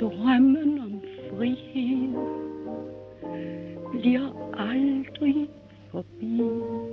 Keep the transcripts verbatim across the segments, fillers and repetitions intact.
drømmen om frihed bliver aldrig forbi.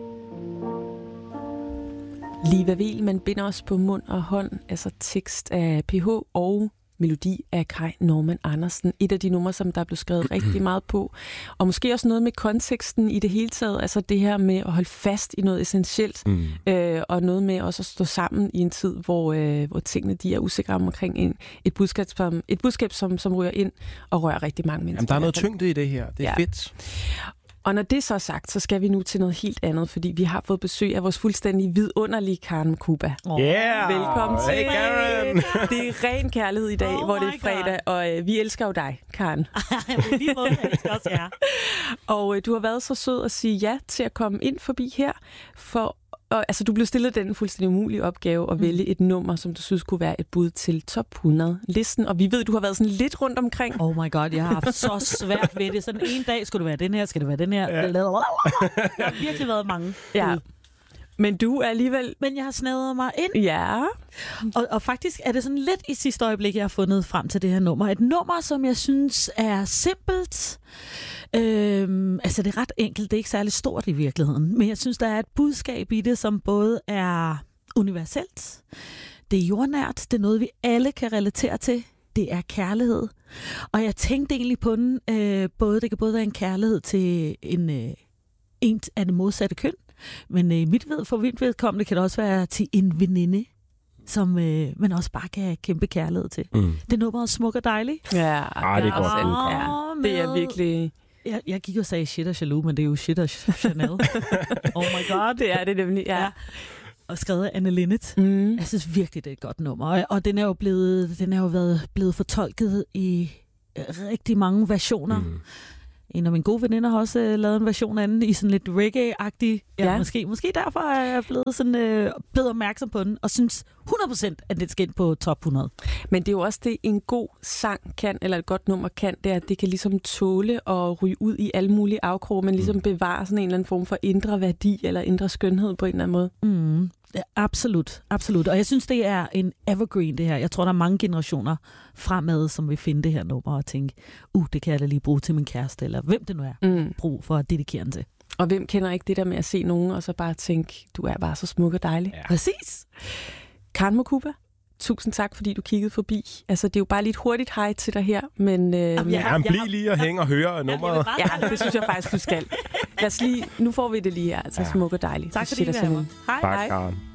Liva Vel, man binder os på mund og hånd, altså tekst af P H og melodi af Kaj Normann Andersen. Et af de numre, som der blev skrevet rigtig meget på. Og måske også noget med konteksten i det hele taget. Altså det her med at holde fast i noget essentielt. Mm. Øh, og noget med også at stå sammen i en tid, hvor, øh, hvor tingene de er usikre omkring en, et budskab, som, et budskab som, som ryger ind og rører rigtig mange mennesker. Jamen, der er noget tyngde i det her. Det er ja. fedt. Og når det så er sagt, så skal vi nu til noget helt andet, fordi vi har fået besøg af vores fuldstændig vidunderlige Karen Makuba. Oh. Yeah! Velkommen til. Hey, Karen! Det er ren kærlighed i dag, oh hvor det er fredag, God. og øh, vi elsker jo dig, Karen. Vi må elske også jer. Og øh, du har været så sød at sige ja til at komme ind forbi her, for og, altså, du blev stillet den fuldstændig umulige opgave at mm. vælge et nummer, som du synes kunne være et bud til top hundrede-listen. Og vi ved, du har været sådan lidt rundt omkring. Oh my god, jeg har haft så svært ved det. Sådan en dag skulle det være den her, skal det være den her. Ja. Der har virkelig været mange. Ja. Men du er alligevel... Men jeg har snæret mig ind. Ja. Og, og faktisk er det sådan lidt i sidste øjeblik, jeg har fundet frem til det her nummer. Et nummer, som jeg synes er simpelt. Øhm, altså det er ret enkelt, det er ikke særlig stort i virkeligheden. Men jeg synes, der er et budskab i det, som både er universelt, det er jordnært, det er noget, vi alle kan relatere til. Det er kærlighed. Og jeg tænkte egentlig på den, øh, både, det kan både være en kærlighed til en, øh, en af det modsatte køn, men øh, mit ved, for mit vedkommende kan det også være til en veninde, som øh, man også bare kan have kæmpe kærlighed til. Mm. Det nummer er smuk og dejligt. Ja, ah, det er godt. Oh, ja, det er virkelig... Jeg, jeg gik og sagde shit og jaloux, men det er jo shit og Chanel. Oh my god. Det er det nemlig, ja. ja. Og skrevet af Anne Linnet. Mm. Jeg synes virkelig, det er et godt nummer. Og, og den er jo blevet, den er jo været blevet fortolket i rigtig mange versioner. Mm. En af mine gode veninder har også uh, lavet en version af den i sådan lidt reggae-agtig. Ja, ja. Måske, måske derfor er jeg blevet, sådan, uh, blevet opmærksom på den, og synes hundrede procent, at det skal ind på top hundrede. Men det er jo også det, en god sang kan, eller et godt nummer kan, det er, at det kan ligesom tåle at ryge ud i alle mulige afkroge, men ligesom bevare sådan en eller anden form for indre værdi, eller indre skønhed på en eller anden måde. Mm. Ja, absolut, absolut. Og jeg synes, det er en evergreen, det her. Jeg tror, der er mange generationer fremad, som vil finde det her nummer og tænke, uh, det kan jeg da lige bruge til min kæreste, eller hvem det nu er, mm. brug for at dedikere den til. Og hvem kender ikke det der med at se nogen, og så bare tænke, du er bare så smuk og dejlig. Ja. Præcis. Karen Makuba, tusind tak, fordi du kiggede forbi. Altså, det er jo bare lidt hurtigt hej til dig her, men... Øh, Jamen, ja, han bliver lige at hænge og høre nummeret. Ja, det synes jeg faktisk, du skal. Lad os lige, nu får vi det lige her, altså ja. Smuk og dejligt. Tak fordi du var her. Hej, hej.